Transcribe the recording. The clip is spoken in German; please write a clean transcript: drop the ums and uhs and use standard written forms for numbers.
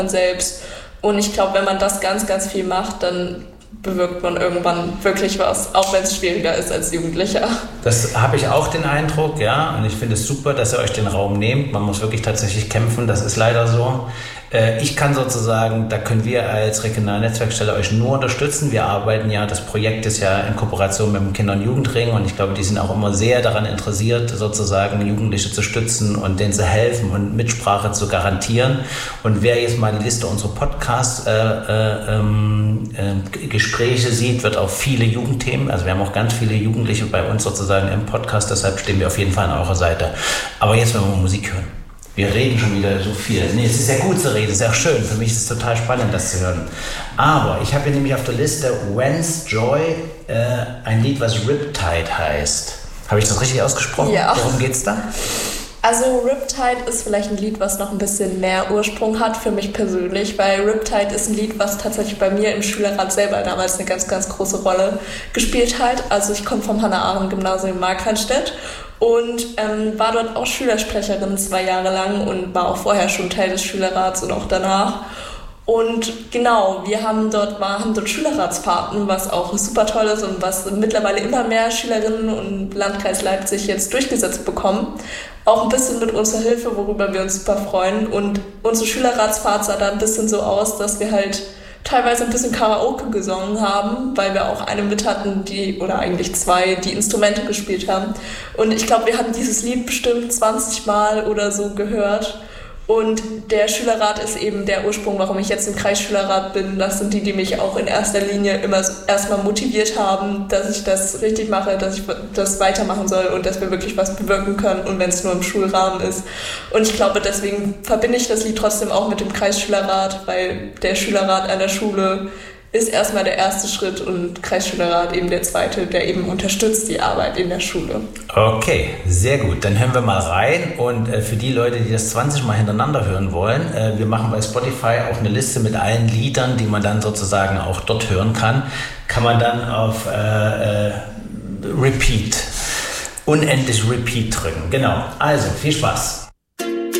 selbst. Und ich glaube, wenn man das ganz, ganz viel macht, dann bewirkt man irgendwann wirklich was, auch wenn es schwieriger ist als Jugendlicher. Das habe ich auch den Eindruck, ja, und ich finde es super, dass ihr euch den Raum nehmt. Man muss wirklich tatsächlich kämpfen, das ist leider so. Ich kann sozusagen, da können wir als regionale Netzwerkstelle euch nur unterstützen. Wir arbeiten ja, das Projekt ist ja in Kooperation mit dem Kinder- und Jugendring und ich glaube, die sind auch immer sehr daran interessiert, sozusagen Jugendliche zu stützen und denen zu helfen und Mitsprache zu garantieren. Und wer jetzt mal die Liste unserer Podcast-Gespräche sieht, wird auch viele Jugendthemen, also wir haben auch ganz viele Jugendliche bei uns sozusagen im Podcast, deshalb stehen wir auf jeden Fall an eurer Seite. Aber jetzt wollen wir Musik hören. Wir reden schon wieder so viel. Nee, es ist ja gut zu reden, es ist ja schön. Für mich ist es total spannend, das zu hören. Aber ich habe hier nämlich auf der Liste When's Joy, ein Lied, was Riptide heißt. Habe ich das richtig ausgesprochen? Ja. Worum geht's da? Also Riptide ist vielleicht ein Lied, was noch ein bisschen mehr Ursprung hat für mich persönlich, weil Riptide ist ein Lied, was tatsächlich bei mir im Schülerrat selber damals eine ganz, ganz große Rolle gespielt hat. Also ich komme vom Hannah-Arendt-Gymnasium in Markranstädt und war dort auch Schülersprecherin 2 Jahre lang und war auch vorher schon Teil des Schülerrats und auch danach. Und genau, wir haben dort Schülerratsfahrten, was auch super toll ist und was mittlerweile immer mehr Schülerinnen und Landkreis Leipzig jetzt durchgesetzt bekommen. Auch ein bisschen mit unserer Hilfe, worüber wir uns super freuen. Und unsere Schülerratsfahrt sah da ein bisschen so aus, dass wir halt teilweise ein bisschen Karaoke gesungen haben, weil wir auch eine mit hatten, oder eigentlich 2, die Instrumente gespielt haben. Und ich glaube, wir hatten dieses Lied bestimmt 20 Mal oder so gehört. Und der Schülerrat ist eben der Ursprung, warum ich jetzt im Kreisschülerrat bin. Das sind die mich auch in erster Linie immer erstmal motiviert haben, dass ich das richtig mache, dass ich das weitermachen soll und dass wir wirklich was bewirken können und wenn es nur im Schulrahmen ist. Und ich glaube, deswegen verbinde ich das Lied trotzdem auch mit dem Kreisschülerrat, weil der Schülerrat an der Schule ist erstmal der erste Schritt und Kreisschülerrat eben der zweite, der eben unterstützt die Arbeit in der Schule. Okay, sehr gut. Dann hören wir mal rein und für die Leute, die das 20 Mal hintereinander hören wollen, wir machen bei Spotify auch eine Liste mit allen Liedern, die man dann sozusagen auch dort hören kann. Kann man dann auf Repeat, unendlich Repeat drücken. Genau, also viel Spaß.